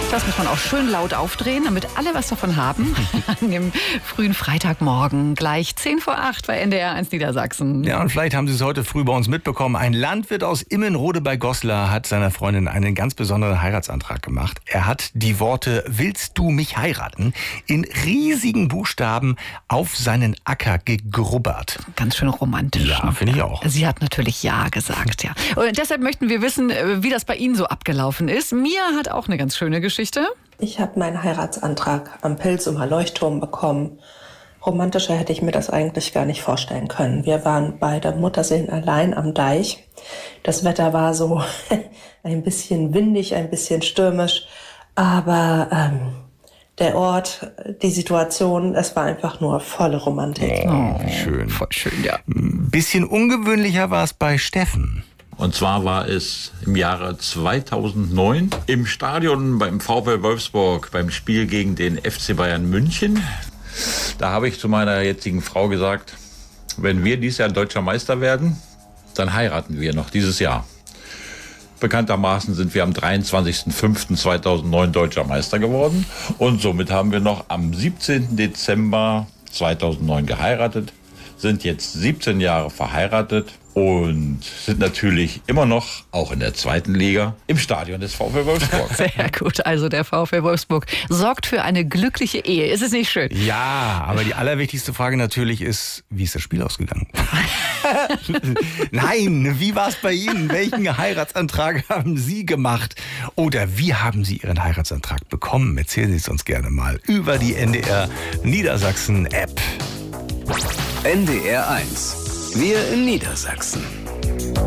Das muss man auch schön laut aufdrehen, damit alle was davon haben. An dem frühen Freitagmorgen, gleich 7:50 bei NDR 1 Niedersachsen. Ja, und vielleicht haben Sie es heute früh bei uns mitbekommen. Ein Landwirt aus Immenrode bei Goslar hat seiner Freundin einen ganz besonderen Heiratsantrag gemacht. Er hat die Worte "Willst du mich heiraten?" in riesigen Buchstaben auf seinen Acker gegrubbert. Ganz schön romantisch. Ja, finde ich auch. Sie hat natürlich Ja gesagt, ja. Und deshalb möchten wir wissen, wie das bei Ihnen so abgelaufen ist. Mia hat auch eine ganz schöne Geschichte. Ich habe meinen Heiratsantrag am Pilsumer Leuchtturm bekommen. Romantischer hätte ich mir das eigentlich gar nicht vorstellen können. Wir waren beide Mutterseelen allein am Deich. Das Wetter war so ein bisschen windig, ein bisschen stürmisch. Aber der Ort, die Situation, es war einfach nur volle Romantik. Oh, schön. Voll schön, ja. Ein bisschen ungewöhnlicher war es bei Steffen. Und zwar war es im Jahre 2009 im Stadion beim VfL Wolfsburg beim Spiel gegen den FC Bayern München. Da habe ich zu meiner jetzigen Frau gesagt, wenn wir dieses Jahr deutscher Meister werden, dann heiraten wir noch dieses Jahr. Bekanntermaßen sind wir am 23.05.2009 deutscher Meister geworden und somit haben wir noch am 17. Dezember 2009 geheiratet, sind jetzt 17 Jahre verheiratet und sind natürlich immer noch, auch in der zweiten Liga, im Stadion des VfL Wolfsburg. Sehr gut, also der VfL Wolfsburg sorgt für eine glückliche Ehe. Ist es nicht schön? Ja, aber die allerwichtigste Frage natürlich ist, wie ist das Spiel ausgegangen? Nein, wie war es bei Ihnen? Welchen Heiratsantrag haben Sie gemacht? Oder wie haben Sie Ihren Heiratsantrag bekommen? Erzählen Sie es uns gerne mal über die NDR Niedersachsen App. NDR 1. Wir in Niedersachsen.